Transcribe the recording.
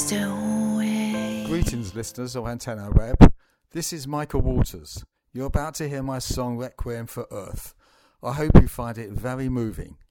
Castaway. Greetings, listeners of Antenna Web. This is Michael Waters. You're about to hear my song Requiem for Earth. I hope you find it very moving.